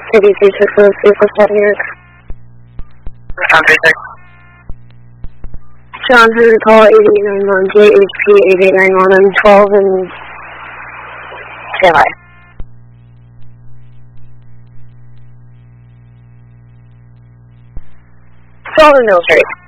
ABC60347 New York. John Hunter, call 8891, JHP 8891, I'm 12 and say hi. 12 and Mill Street.